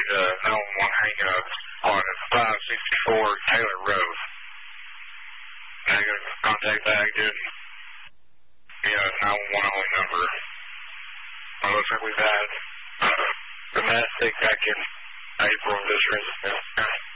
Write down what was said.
911 hang up on 564 Taylor Road. Negative, contact active. Yeah, 911 only number. It looks like we've had domestic back in April of this year.